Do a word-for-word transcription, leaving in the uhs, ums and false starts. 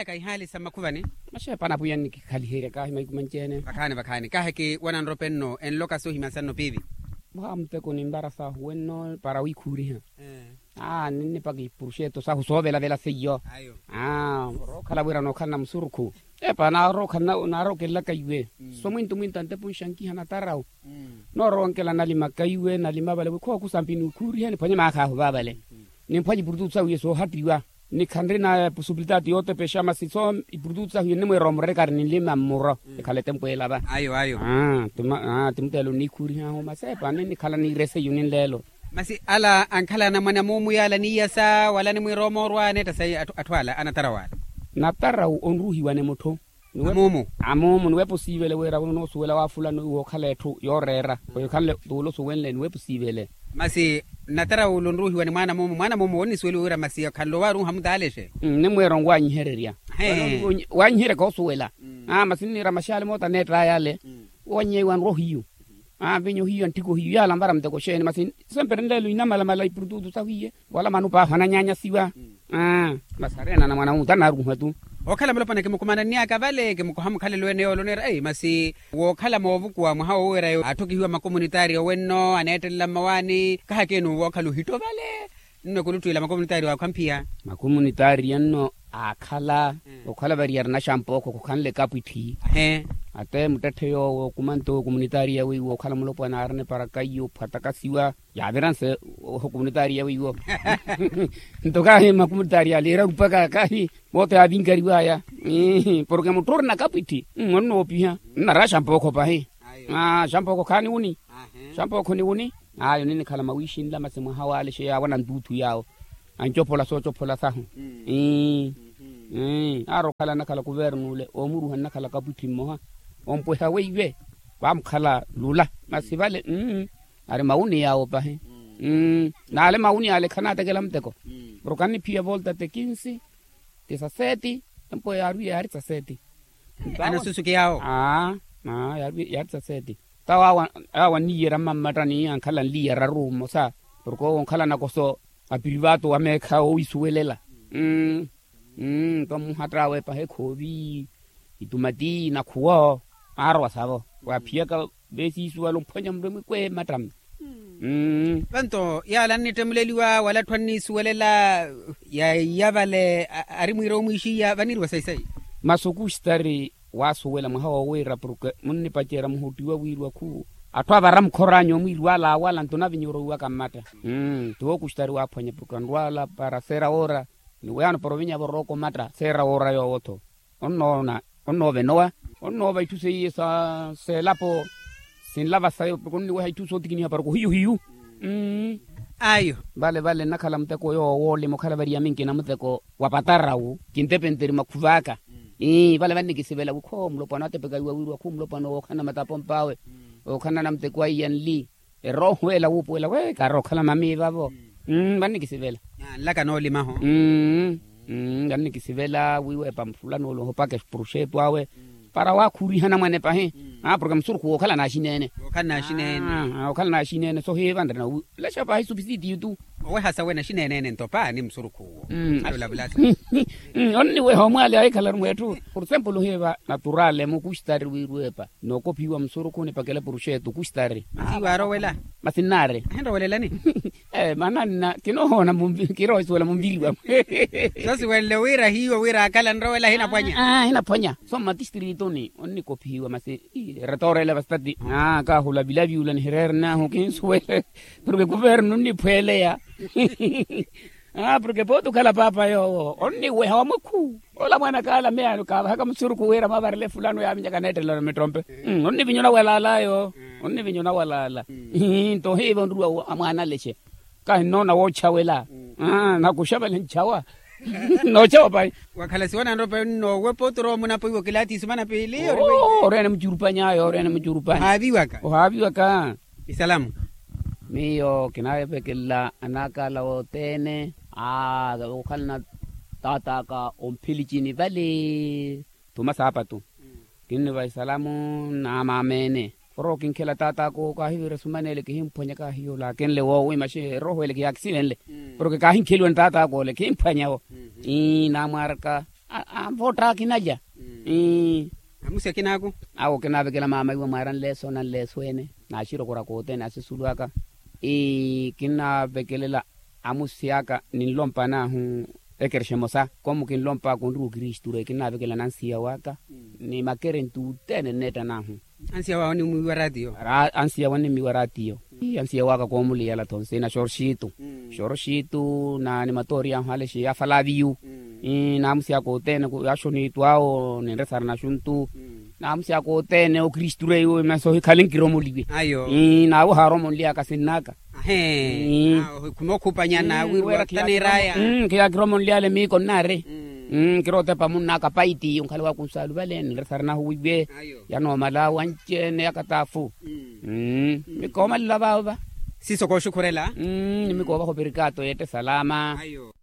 kai hali sama kuvani mashe pana puyan ni khali here ka mai kumanchene bakane bakane ka heke wanan ropenno en loka so himansanno pivi ba amte ko nimbara sa wenno para wi kuri ha eh ah ninni pagi purusheto sa so vela vela seyo ayo ah ro kala wira no kana msurku e pa na ro kana na ro kella kaiwe so mwintu mwintante pun shanki hana tarau no ro nkela na lima kaiwe na lima bale ko ku sampini kuri hani panya ma kha ba bale ni phaji burdu sa yeso hatiwa ni khandri na possibilità yote pesha masiso burdu sa ni mo romre kar ni lima muro e khale tempo ela ba ayo ayo ah tuma ah tumtelo ni kuri ha ho masepa ni khala ni rese yunin lelo masi ala ankhala na mana mumu yala ni yasa wala ni mwiromo rwane ta sai atwala ana tarawala na tarau onruhi wane motho mumu amumu niwe possible wera no suwela wa fulano wo khale thu yo rera ko khale dulo suwenle niwe possible masi na tarawu lonruhi wane mana mumu mana mumu woni suwela wera masi khallo waru hamdaleshe ne mwero ngwa nyihereria wa nyihere ko suwela ah masi ni ramashale mota netra yale wonye wan rohiyo ah binyo hiyo antiko hiyo yala mbara mteko sheni masi sempre ndelo ina mala mala iprodudu sawiye wala manupa hana nyanya siwa ah masarena na mwana utana ruhu tu okhala mlopana ke mukumana ni akavale ke mukuhamu khale lwene olonera ei masi wo khala movuku wa mhawo wera atoki hiwa makomunitario wenno anetella mawani kahakenu wo khalu hito vale nno kulutwila makomunitario akhampia makomunitario no akhala okhala bariyar na shampo ko khanle kapithi he ate mutatheyo kumanto komunitaria wi wo khala mulopana arne para kayo phatakasiwa yaveranse ho komunitaria wi wo ntoka he makomunitaria lera upaka kai mote avinkariwa ya porque motor na kapiti ngonno pia na rasha mpoko pa he ah shampo ko khani uni shampo ko ni uni ayo nini khala mawishin la masema hawale she ya wana ndutu yao anchopola so chopola sahu eh eh aro khala na khala guvernule omuru hanna khala kaputi moha ompo hawe iwe bam khala lula masivale mm are mauni yao pa he mm na ale mauni ale khana te gelam teko brokani pia volta te quince tisaseti empo yaru yari tisaseti ana susuke yao ah ah yaru yari tisaseti tawa awa ni yera mamma tani an khala li yera rumo sa porko on khala na koso a privato ameka o isuelela mm mm tomu hatrawe pa he khobi itumati na khuo arwa sabo wa phiaka besi sualo phonyam remi kwe matram mm banto yala ni temleliwa wala thwanni suelela ya yavale ari mwiro mwishi ya vanirwa sai sai masuku stari wasuwela mhawa wera porque munni pachera mhutiwa wirwa ku atwa baram khoranyo mwirwa la wala ntona vinyoro wa kamata mm to kustari wa phanya porque ndwala para sera ora ni weyano provincia boroko matra sera ora yo oto onnona onnove noa onnova ituse yesa se lapo sin lava sayo porque ni wa ituso tikini ha parko hiyu hiyu mm ayo vale vale nakhala mteko yo wole mokhala varia minki na mteko wapatarau kintepenteri makuvaka eh vale vani kisivela ukho mlopana atepeka iwa wirwa khu mlopana okhana matapo mpawe okhana na mteko ayanli erohwela upwela we karokhala mami babo mm vani kisivela laka no limaho mm mm vani kisivela wiwe pamfula no lo pake proshepo awe para wa khuri hana mane pa he ah program sur ko khala na shinene okhala shinene ah okhala na shinene so he vandra na la shapa hi subsidi tu we hasa wena shinene ne ntopa ni msuruku alola bulata onni we homale ay khala mwetu por example heba naturale mu kustari wiruepa no kopiwa msuruku ne pakela porushetu kustari iwaro wela masinare hendo welela ni eh manana kino hona mumbi kiro wala mumbiliwa sasa wele wira hiyo wira kala ndowela hina panya ah hina panya so matistrito ni onni kopiwa masi retore la bastati ah ka hula bilabi ulan hererna ho kin suele porque governo ni pele ya ah porque botu kala papa yo onni we hawa muku ola mwana kala me anu ka haka msuru kuwera mabarle fulano ya minya kanete la metrompe onni vinyona wala la yo onni vinyona wala la to hebo ndu amwana leche ka nona wo chawela ah na kushabale chawa no chawa pai wakhala siwana ndo pa no we potro muna po kilati simana pele o rena mjurupanya yo rena mjurupanya habi waka o habi waka isalamu miyo kinaye pekela anaka la otene ah ukhalna tata ka omphilichini vale tumasa hapa tu kinne vai salamu na mamene ro kinkhela tata ko ka hivere sumanele ke himphonya ka hiyo la kenle wo we mashe roho ele ke accident le porque ka hinkhelu tata ko le ke himphanya wo i na marka a vota kinaja mm amusia kinako awo kinabe kila mama iwe maran leso na leswene na shiro kora kote na sisuluaka e kinabe kelela amusiaka nilompa na hu ekershemosa como kin lompa kundu kristure kinabe kela nansia waka ni makerentu tene neta na hu ansia wao ni mwiwaratio ra ansia wani miwaratio ansia waka como li ala tonse na shorshito shorshito na ni matoria hale shi afalaviu i namsia ko tene ko ashoni tuao ni resar na shuntu namsia ko tene o kristure yo meso khalin kiromoliwe ayo i na wo haromo lia kasinaka he kumokupanya na wiwa tani raya mm kia kiromon lia le mi kon nare mm kirote pa munna ka paiti un khalwa kun salu balen resar na huibe ya no mala wanche ne akatafu mm mi ko mala baba siso ko shukurela mm mi ko ba ko perikato yete salama ayo